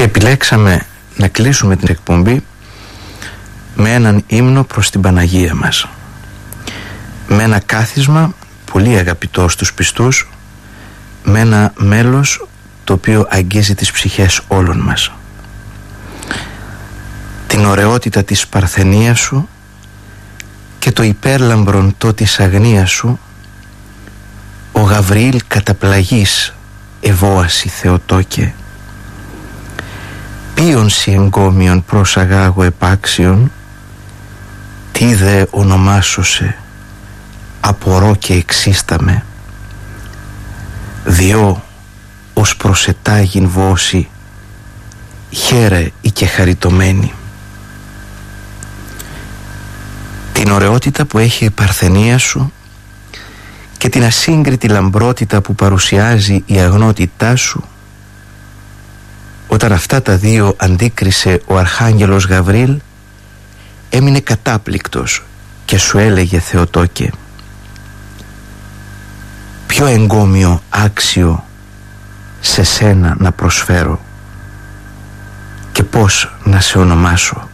επιλέξαμε να κλείσουμε την εκπομπή με έναν ύμνο προς την Παναγία μας, με ένα κάθισμα πολύ αγαπητό στους πιστούς, με ένα μέλος το οποίο αγγίζει τις ψυχές όλων μας. Την ωραιότητα της παρθενίας σου και το υπέρλαμπρον το της αγνίας σου, ο Γαβριήλ καταπλαγής ευώαση Θεοτόκε. Ποιον σι εγκόμιον προσαγάγω επάξιον, τι δε ονομάσωσε, απορώ και εξίσταμε. Διό ως προσετάγιν βόση, χαίρε ή και χαριτωμένη. Την ωραιότητα που έχει η παρθενία σου και την ασύγκριτη λαμπρότητα που παρουσιάζει η αγνότητά σου, όταν αυτά τα δύο αντίκρισε ο Αρχάγγελος Γαβρίλ, έμεινε κατάπληκτος και σου έλεγε, Θεοτόκε, ποιο εγκόμιο άξιο σε σένα να προσφέρω και πώς να σε ονομάσω.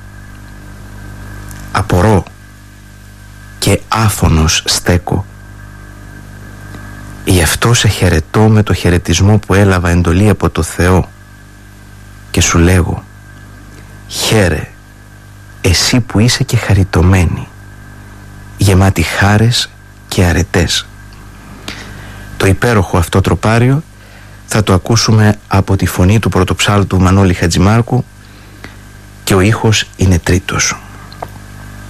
Απορώ και άφωνος στέκω. Γι' αυτό σε χαιρετώ με το χαιρετισμό που έλαβα εντολή από το Θεό και σου λέγω, χαίρε εσύ που είσαι και χαριτωμένη, γεμάτη χάρες και αρετές. Το υπέροχο αυτό τροπάριο θα το ακούσουμε από τη φωνή του πρωτοψάλτου Μανώλη Χατζημάρκου και ο ήχος είναι τρίτος.